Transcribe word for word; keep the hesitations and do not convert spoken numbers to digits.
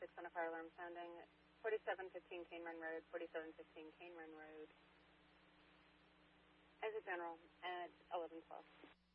six on a fire alarm sounding. forty-seven fifteen Cane Run Road, forty-seven fifteen Cane Run Road. As a general at eleven twelve.